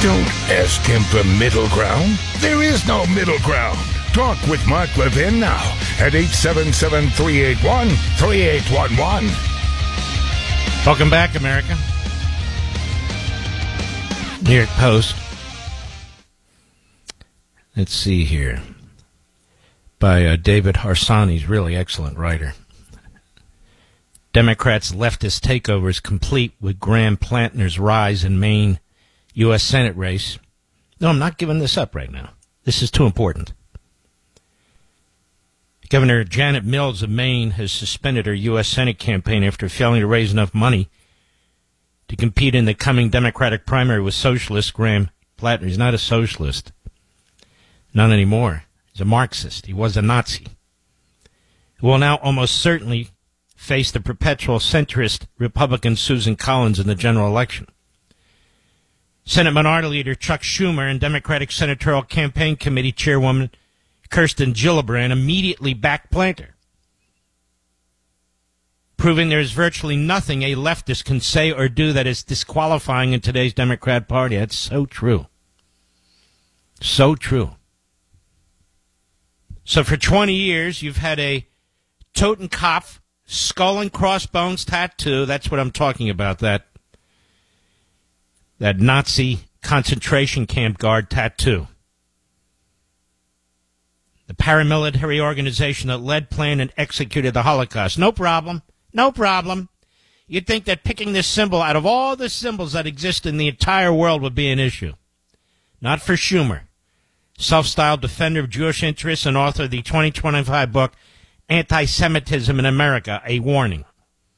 Don't ask him for middle ground. There is no middle ground. Talk with Mark Levin now at 877-381-3811. Welcome back, America. New York Post. Let's see here. By David Harsanyi, really excellent writer. Democrats' leftist takeover is complete with Graham Plantner's rise in Maine U.S. Senate race. No, I'm not giving this up right now. This is too important. Governor Janet Mills of Maine has suspended her U.S. Senate campaign after failing to raise enough money to compete in the coming Democratic primary with socialist Graham Plantner. He's not a socialist. Not anymore. He's a Marxist. He was a Nazi. He will now almost certainly face the perpetual centrist Republican Susan Collins in the general election. Senate Minority Leader Chuck Schumer and Democratic Senatorial Campaign Committee Chairwoman Kirsten Gillibrand immediately backed Planter, proving there is virtually nothing a leftist can say or do that is disqualifying in today's Democrat Party. That's so true. So true. So for 20 years, you've had a Totenkopf skull and crossbones tattoo. That's what I'm talking about, that Nazi concentration camp guard tattoo. The paramilitary organization that led, planned, and executed the Holocaust. No problem. No problem. You'd think that picking this symbol out of all the symbols that exist in the entire world would be an issue. Not for Schumer, self-styled defender of Jewish interests and author of the 2025 book, Anti-Semitism in America, A Warning.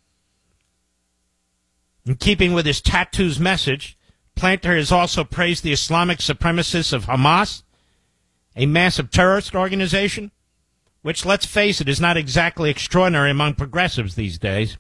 In keeping with his tattoo's message, Planter has also praised the Islamic supremacists of Hamas, a massive terrorist organization, which, let's face it, is not exactly extraordinary among progressives these days.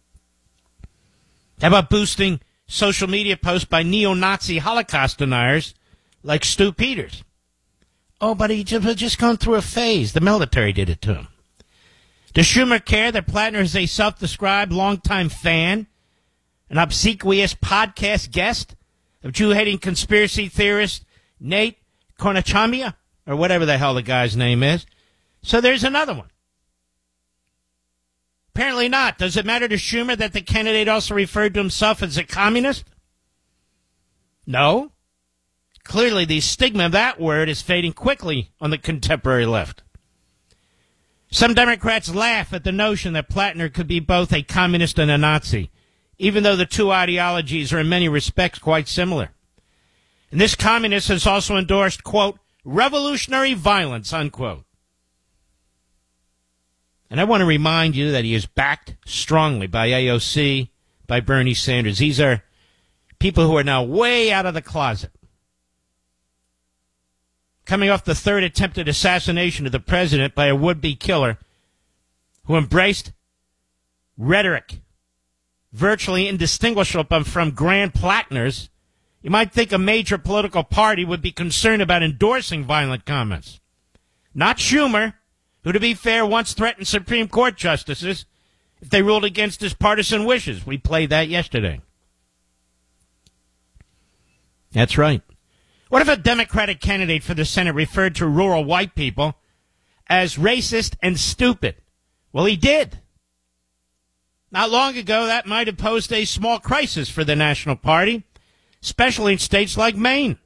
How about boosting social media posts by neo-Nazi Holocaust deniers like Stu Peters? Oh, but he was just going through a phase. The military did it to him. Does Schumer care that Plantner is a self-described longtime fan, an obsequious podcast guest of Jew-hating conspiracy theorist Nate Kornachamia, or whatever the hell the guy's name is? So there's another one. Apparently not. Does it matter to Schumer that the candidate also referred to himself as a communist? No. Clearly, the stigma of that word is fading quickly on the contemporary left. Some Democrats laugh at the notion that Plantner could be both a communist and a Nazi, even though the two ideologies are in many respects quite similar. And this communist has also endorsed, quote, revolutionary violence, unquote. And I want to remind you that he is backed strongly by AOC, by Bernie Sanders. These are people who are now way out of the closet. Coming off the third attempted assassination of the president by a would-be killer who embraced rhetoric virtually indistinguishable from Graham Plantner's, you might think a major political party would be concerned about endorsing violent comments. Not Schumer, who, to be fair, once threatened Supreme Court justices if they ruled against his partisan wishes. We played that yesterday. That's right. What if a Democratic candidate for the Senate referred to rural white people as racist and stupid? Well, he did. Not long ago, that might have posed a small crisis for the National Party, especially in states like Maine.